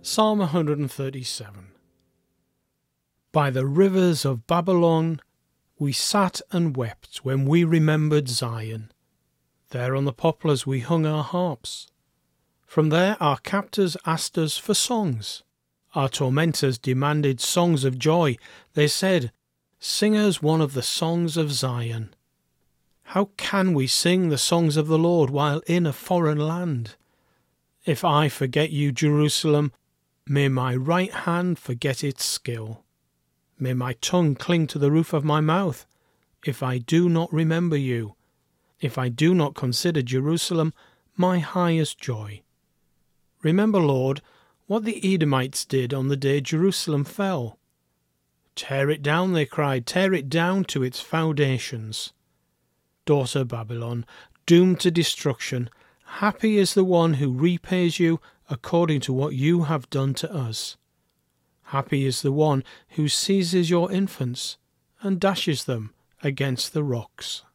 Psalm 137. By the rivers of Babylon we sat and wept when we remembered Zion. There on the poplars we hung our harps. From there our captors asked us for songs. Our tormentors demanded songs of joy. They said, "Sing us one of the songs of Zion." How can we sing the songs of the Lord while in a foreign land? If I forget you, Jerusalem, may my right hand forget its skill. May my tongue cling to the roof of my mouth, if I do not remember you, if I do not consider Jerusalem my highest joy. Remember, Lord, what the Edomites did on the day Jerusalem fell. Tear it down, they cried, tear it down to its foundations. Daughter Babylon, doomed to destruction, happy is the one who repays you according to what you have done to us. Happy is the one who seizes your infants and dashes them against the rocks.